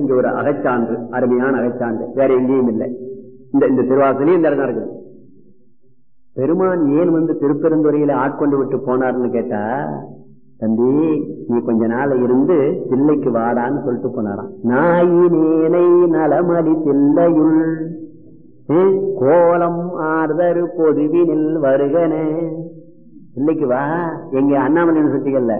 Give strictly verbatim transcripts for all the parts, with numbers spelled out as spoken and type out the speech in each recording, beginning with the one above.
இங்க ஒரு அகச்சான்று, அருமையான அகச்சான்று, வேற எங்கேயும் இல்லை. இந்த இந்த திருவாசலையும் இந்த இடம் இருக்குது. பெருமான் ஏன் வந்து திருப்பெருந்துறையில ஆட்கொண்டு விட்டு போனார்னு கேட்டா, தம்பி நீ கொஞ்ச நாள் இருந்து தில்லைக்கு வாடான்னு சொல்லிட்டு போனாராம். நாயினேனை நலமடி தில்லையுள் கோலம் ஆர்தரு பொதுவினில் வருகன. தில்லைக்கு வா, எங்க அண்ணாமலை யூனிவர்சிட்டிகள்ல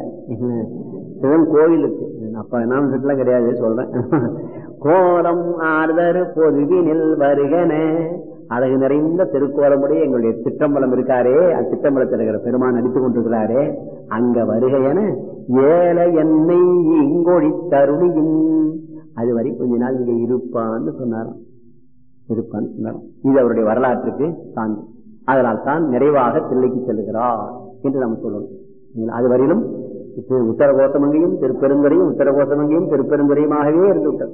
கோவிலுக்கு, அப்ப அண்ணாமலை யூனிவர்சிட்டிலாம் கிடையாது சொல்றேன். கோலம் ஆர்தரு பொதுவினில் வருகன, அழகு நிறைந்த திருக்கோலமுடைய எங்களுடைய சிற்றம்பலம் இருக்காரே, அந்த சிற்றம்பலத்தில் இருக்கிற பெருமான் நடித்துக் கொண்டிருக்கிறாரே, அங்க வருகையன ஏழை என்னை இங்கொழி தருணியும், அதுவரை கொஞ்ச நாள் இங்க இருப்பான்னு சொன்னாராம். இருப்பான்னு சொன்னாராம். இது அவருடைய வரலாற்றுக்கு சான்று. அதனால் தான் நிறைவாக தில்லைக்கு செல்லுகிறார் என்று நம்ம சொல்லணும். அதுவரையிலும் உத்தரகோசமங்கையும் திருப்பெருந்துறையும் உத்தரகோசமங்கையும் திருப்பெருந்துறையுமாகவே இருந்து விட்டது.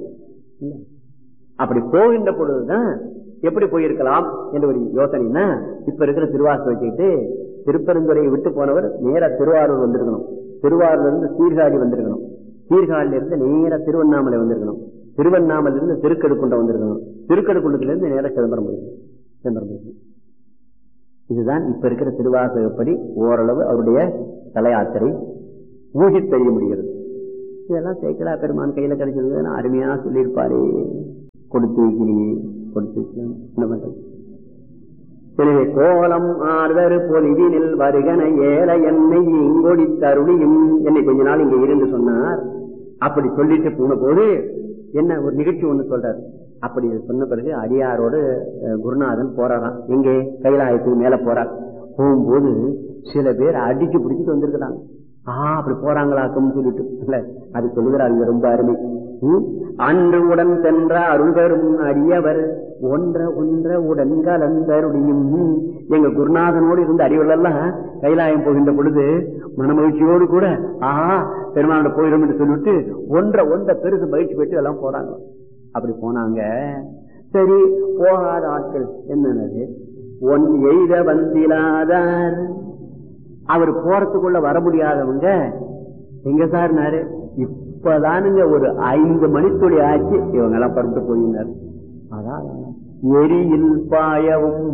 அப்படி போகின்ற பொழுதுதான் எப்படி போயிருக்கலாம் என்று ஒரு யோசனைன்னா, இப்ப இருக்கிற திருவாசை வச்சுக்கிட்டு திருப்பெருந்துறையை விட்டு போனவர் நேரா திருவாரூர் வந்திருக்கணும், திருவாரூர்ல இருந்து சீர்காழி வந்திருக்கணும், சீர்காழில இருந்து நேரா திருவண்ணாமலை வந்திருக்கணும், திருவண்ணாமலை இருந்து திருக்கடுக்குண்டம் வந்திருக்கணும், திருக்கடுக்குண்டத்துல இருந்து நேரா சிதம்பரம் போயிருக்கணும். சிதம்பரம் போயிருக்கணும். இதுதான் இப்ப இருக்கிற திருவாசகப்படி ஓரளவு அவருடைய தலையாத்திரை ஊகி தெரிய முடிகிறது. இதெல்லாம் சேக்கலா பெருமான் கையில கிடைச்சது அருமையா சொல்லியிருப்பாரே, கொடுத்து வைக்கிறீங்க கொடுத்து வைக்கலாம் என்ன பண்றது. எனவே கோலம் ஆர்தரு பொலிவினில் வருகன ஏழை என்னை இங்கொடி தருணியும், என்னை கொஞ்ச நாள் இங்க இருந்து சொன்னார். அப்படி சொல்லிட்டு போன போது என்ன ஒரு நிகழ்ச்சி ஒண்ணு சொல்றாரு. அப்படி சொன்ன பிறகு அடியாரோடு குருநாதன் போறாராம். எங்கே கைலாயத்துக்கு மேல போறார். போகும்போது சில பேர் அடிச்சு பிடிச்சிட்டு வந்திருக்கிறாங்க. ஆஹ் அப்படி போறாங்களாக்கும் சொல்லிட்டு இல்ல அது சொல்லுகிறாங்க. ரொம்ப அருமை. அன்று உடன் சென்ற அருள் பெறும் அடியவர் ஒன்ற ஒன்ற உடன் கலந்தருடையும். எங்க குருநாதனோடு இருந்த அடிவர்கள் எல்லாம் கைலாயம் போகின்ற பொழுது மனமகிழ்ச்சியோடு கூட ஆஹா பெருமானோட போயிடும் என்று சொல்லிட்டு ஒன்ற ஒன்ற பெருசு மகிழ்ச்சி பெற்று எல்லாம் போறாங்க. அப்படி போனாங்க. சரி போகாத ஆட்கள் என்னது ஒன் எய்த வந்திலாதார், அவர் போறதுக்குள்ள வர முடியாதவங்க எங்க சார்னாரு, இப்பதானுங்க ஒரு ஐந்து மணித்துளி ஆச்சு இவங்க எல்லாம் பருத்து போயினார். அதான் எரியில் பாயவும்,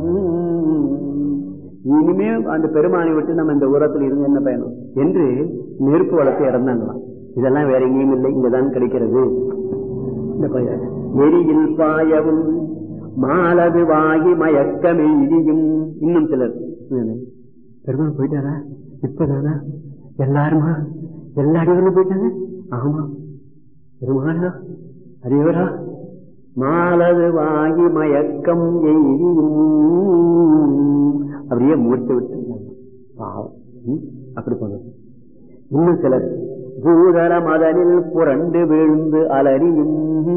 இனிமே அந்த பெருமானை விட்டு நம்ம இந்த உரத்தில் இருந்து என்ன பயணம் என்று நெருப்பு வளர்த்து இறந்தாங்களாம். இதெல்லாம் வேற எங்கேயும் இல்லை, இங்கதான் கிடைக்கிறது. எரியில் பாயவும் மாலது வாகி மயக்கமே இடியும். இன்னும் சிலர் பெருமாள் போயிட்டாரா, இப்பதானா எல்லாருமா எல்லா அடிவரும் போயிட்டாங்க. ஆமா பெருமாளா அடிவரா, மாலது வாகி மயக்கம் எய்தியும் அப்படியே மூர்த்தி விட்டு பாவம். அப்படி போனது. இன்னும் சிலர் பூதல மதனில் புரண்டு வீழ்ந்து அலறியும்.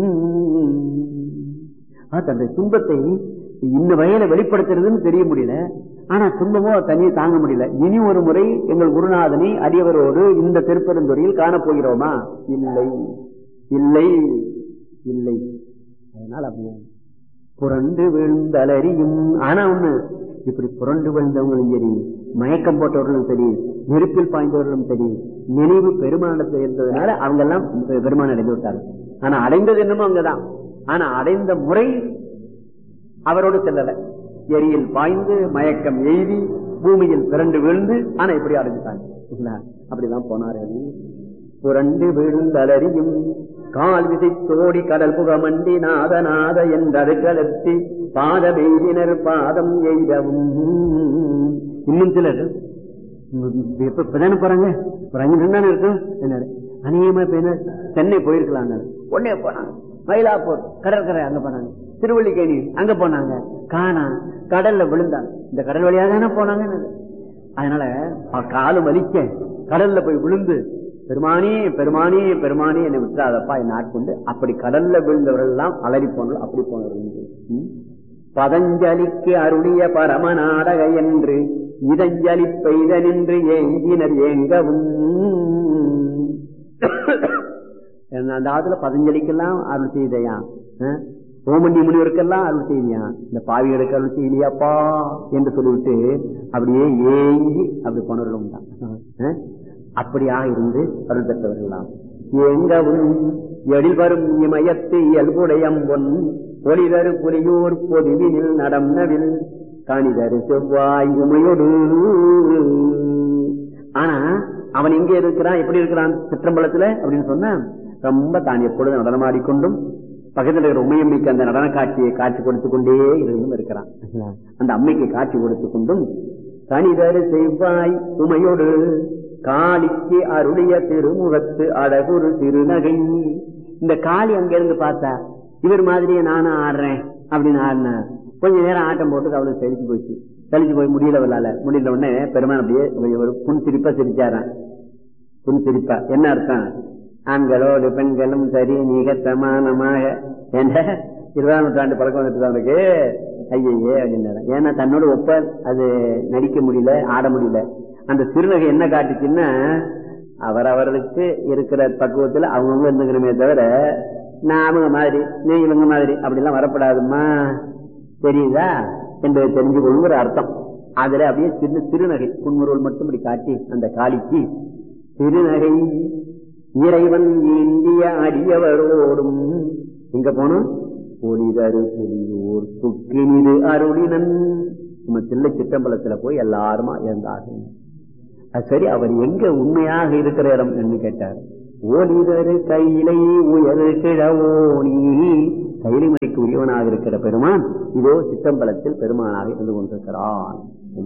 தன்னுடைய துன்பத்தை இந்த வகையில வெளிப்படுத்துறதுன்னு தெரிய முடியல, ஆனா துன்பமோ தனியை தாங்க முடியல. இனி ஒரு முறை எங்கள் குருநாதனை அடியவரோடு இந்த திருப்பெருந்துறையில் காணப்போகிறோமா? இல்லை இல்லை இல்லை. அதனால அப்படியே புரண்டு வீழ்ந்தலறியும். ஆனா ஒண்ணு, இப்படி புரண்டு விழுந்தவங்களும் சரி, மயக்கம் போட்டவர்களும் சரி, நெருப்பில் பாய்ந்தவர்களும் சரி, நினைவு பெருமானத்தை இருந்ததுனால அவங்க எல்லாம் பெருமான் அடைந்து விட்டார்கள். ஆனா அடைந்தது என்னமோ அங்கதான், ஆனா அடைந்த முறை அவரோடு செல்லல. எரியில் பாய்ந்து மயக்கம் எய்தி பூமியில் பிறண்டு விழுந்து, ஆனா இப்படி அடைஞ்சிட்டாங்க. அப்படிதான் போனார்கள். புரண்டு விழுந்தலறியும் கால் விசை தோடி கடல் புகமண்டி நாத நாத என்றது கலத்தி பாத வெய்தினர் பாதம் எய்தவும். இன்னும் சிலர் இப்பதானே போறாங்க, ஒரு அஞ்சு நிமிஷம் தானே இருக்கும். என்ன அநேகமா என்ன சென்னை போயிருக்கலாங்க, உடனே போனாங்க. மயிலாப்பூர் கடற்கரை அங்க போனாங்க, திருவள்ளிக்கேணி அங்க போனாங்க, காணா கடல்ல விழுந்தாங்க. இந்த கடல் வழியாக தானே போனாங்க. அதனால காலு வலிக்க கடல்ல போய் விழுந்து பெருமானி பெருமானி பெருமானி என்னை விட்டுறாதப்பா என்னை ஆட்கொண்டு, அப்படி கடல்ல விழுந்தவர்கள் எல்லாம் அலறி போனவர்கள். அப்படி போனவர்கள் பதஞ்சலிக்கு அருளிய பரம நாடக என்று இதஞ்சலி பெய்த நின்று ஏங்கினர் ஏங்கவும். அந்த ஆத்துல பதஞ்சலிக்கெல்லாம் அருள் செய்தையா, ஓமண்டி முனிவருக்கெல்லாம் அருள் செய்தியா, இந்த பாவிகளுக்கு அருள் செய்தியாப்பா என்று சொல்லிவிட்டு அப்படியே ஏங்கி அப்படி போனவர்களும் தான். அப்படியாக இருந்து அருள் பெற்றவர்களாம். எங்கவும் எழில் வரும் இமயத்து இயல்புடையம்பொன் ஒளிதரு புலியூர் பொதுவினில் நடம்னவில் காணிதரு செவ்வாய் உமையோடு. ஆனா அவன் எங்க இருக்கிறான், எப்படி இருக்கிறான் சிற்றம்பலத்துல அப்படின்னு சொன்னா, ரொம்ப தான் எப்பொழுது நடனமாடிக்கொண்டும் பக்கத்தில் இருக்கிற உமையம்மைக்கு அந்த நடன காட்சியை காட்சி கொடுத்து கொண்டே இருந்தும் இருக்கிறான். அந்த அம்மைக்கு காட்சி கொடுத்து கொண்டும் கணிதரு செவ்வாய் உமையோடு காளிக்கு அருளிய திருமுகத்து அழகுரு திருநகை. இந்த காளி அங்க இருந்து பார்த்தா இவர் மாதிரியே நானும் ஆடுறேன் அப்படின்னு ஆடின கொஞ்ச நேரம் ஆட்டம் போட்டு அவளுக்கு செழிச்சு போச்சு. செழிச்சு போய் முடியல வரலால முடியல உடனே பெருமான் அப்படியே ஒரு புன் சிரிப்பா சிரிச்சாரான். புன் சிரிப்பா என்ன அர்த்தம், ஆண்களோடு பெண்களும் சரி மிக சமானமாக என்ற இருபதாம் நூற்றாண்டு பழக்கம் வந்துட்டு அவனுக்கு ஐயே அப்படின்னாரு. ஏன்னா தன்னோட ஒப்ப அது நடிக்க முடியல, ஆட முடியல. அந்த சிறுநகை என்ன காட்டுச்சுன்னா, அவரவர்களுக்கு இருக்கிற பக்குவத்துல அவங்கவுங்க இருந்துக்கிறமே தவிர நான் அவங்க மாதிரி நீ இவங்க மாதிரி அப்படிலாம் வரப்படாதுமா, தெரியுதா என்பதை தெரிஞ்சு கொள்ளுங்கிற அர்த்தம். அதுல அப்படியே சின்ன சிறுநகை புன்முறுவல் மட்டும் இப்படி காட்டி அந்த காளிக்கு சிறுநகை இறைவன் இந்திய அடியவரோடும் எங்க போனோம் ஒளிதரு புலியூர் சுக்கினிது அருளினன். நம்ம சில்லை சிற்றம்பலத்துல போய் எல்லாருமா இருந்தார்கள். அது சரி, அவர் எங்க உண்மையாக இருக்கிற இடம் என்று கேட்டார். ஒளிதரு கையிலை உயரு கிழவோனி, கைலிமலைக்கு உரியவனாக இருக்கிற பெருமான் இதோ சிற்றம்பலத்தில் பெருமானாக இருந்து கொண்டிருக்கிறான்.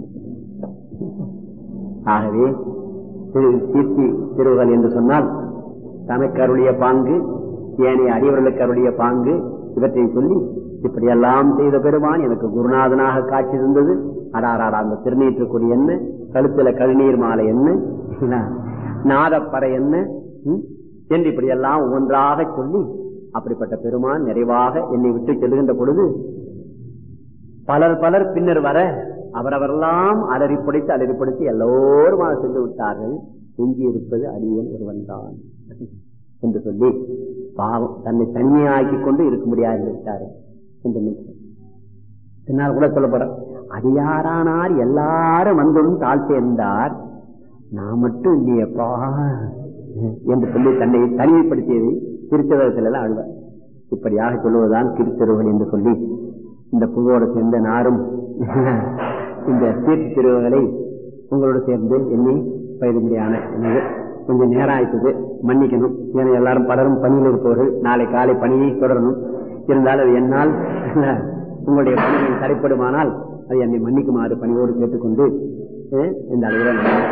ஆகவே திரு கீர்த்தி திருவுகள் என்று சொன்னால் தனக்கு அருளிய பாங்கு, ஏனைய அடியவர்களுக்கு அருளிய பாங்கு, இவற்றை சொல்லி இப்படியெல்லாம் செய்த பெருமான் எனக்கு குருநாதனாக காட்சி இருந்தது. அடாராடா அந்த திருநீற்றுக்குடி என்ன, கழுத்துல கழுநீர் மாலை என்ன, நாதப்பறை என்ன என்று இப்படி எல்லாம் ஒன்றாக சொல்லி அப்படிப்பட்ட பெருமான் நிறைவாக என்னை விட்டு செல்கின்ற பொழுது பலர் பலர் பின்னர் வர அவரவரெல்லாம் அலறிப்படுத்தி அலறிப்படுத்தி எல்லோருமாக சென்று விட்டார்கள். எஞ்சி இருப்பது அடியேன் ஒருவன் தான் என்று சொல்லி பாவம் தன்னை தனிமையாக்கி கொண்டு இருக்க முடியாது விட்டாரு என்று பின்னால் கூட சொல்லப்பட அடியாரானார் எல்லாரும் வந்தும் தாழ் சேர்ந்தார், நான் மட்டும் இல்லையப்பா என்று சொல்லி தன்னை தனிமைப்படுத்தியதை திருச்செவரத்தில் எல்லாம் அழுவார். இப்படியாக சொல்லுவதுதான் திருச்செருவன் என்று சொல்லி இந்த புகோடு சேர்ந்த நாரும் இந்த தீர்த்து திருவுகளை உங்களோடு சேர்ந்து எண்ணி பயிர்முடியான கொஞ்சம் நேரம் ஆயிட்டது, மன்னிக்கணும். ஏன்னா எல்லாரும் பலரும் பணியில் இருப்பவர்கள், நாளை காலை பணியை தொடரணும். இருந்தாலும் என்னால் உங்களுடைய பணியை தடைப்படுமானால் அது என்னை மன்னிக்குமாறு பணியோடு கேட்டுக்கொண்டு இந்த அளவில்